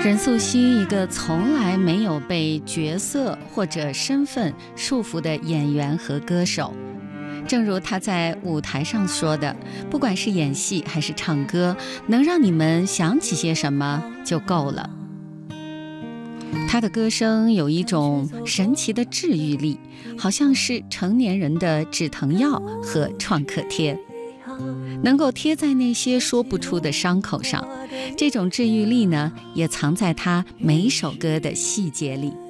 任素汐，一个从来没有被角色或者身份束缚的演员和歌手。正如他在舞台上说的，不管是演戏还是唱歌，能让你们想起些什么就够了。他的歌声有一种神奇的治愈力，好像是成年人的止疼药和创可贴，能够贴在那些说不出的伤口上。这种治愈力呢，也藏在他每首歌的细节里。